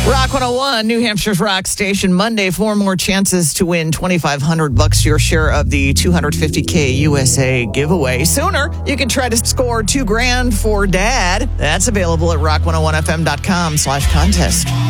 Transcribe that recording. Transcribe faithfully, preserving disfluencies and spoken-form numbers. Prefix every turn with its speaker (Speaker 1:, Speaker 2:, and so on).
Speaker 1: Rock one oh one, New Hampshire's rock station. Monday, four more chances to win twenty-five hundred bucks, your share of the two hundred fifty K U S A giveaway. Sooner, you can try to score two grand for dad. That's available at rock one oh one f m dot com slash contest.